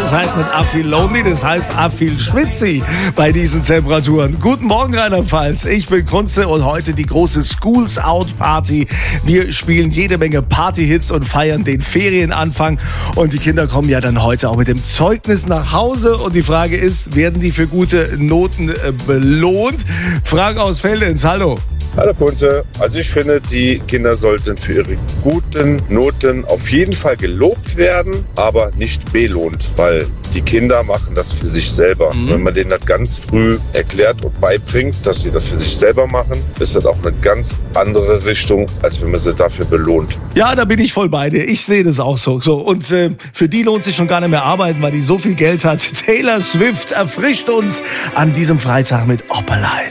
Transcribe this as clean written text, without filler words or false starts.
Das heißt nicht I feel lonely, das heißt I feel schwitzy bei diesen Temperaturen. Guten Morgen, Rheinland-Pfalz. Ich bin Kunze und heute die große Schools Out Party. Wir spielen jede Menge Partyhits und feiern den Ferienanfang. Und die Kinder kommen ja dann heute auch mit dem Zeugnis nach Hause. Und die Frage ist, werden die für gute Noten belohnt? Frank aus Veldenz, hallo. Hallo Kunze, also ich finde, die Kinder sollten für ihre guten Noten auf jeden Fall gelobt werden, aber nicht belohnt, weil die Kinder machen das für sich selber. Wenn man denen das ganz früh erklärt und beibringt, dass sie das für sich selber machen, ist das auch eine ganz andere Richtung, als wenn man sie dafür belohnt. Ja, da bin ich voll bei dir. Ich sehe das auch so. Und für die lohnt sich schon gar nicht mehr arbeiten, weil die so viel Geld hat. Taylor Swift erfrischt uns an diesem Freitag mit Opalite.